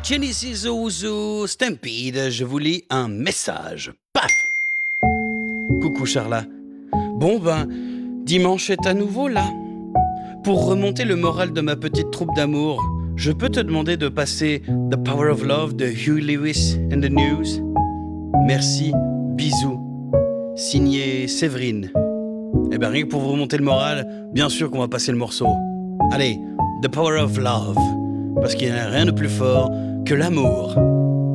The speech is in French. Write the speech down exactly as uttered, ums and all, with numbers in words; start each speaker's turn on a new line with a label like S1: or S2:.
S1: Genesis Ouzou Stampede, je vous lis un message. Paf! Coucou Charla. Bon ben, dimanche est à nouveau là. Pour remonter le moral de ma petite troupe d'amour, je peux te demander de passer The Power of Love de Huey Lewis and the News? Merci, bisous. Signé Séverine. Eh ben rien que pour vous remonter le moral, bien sûr qu'on va passer le morceau. Allez, The Power of Love. Parce qu'il n'y a rien de plus fort que l'amour.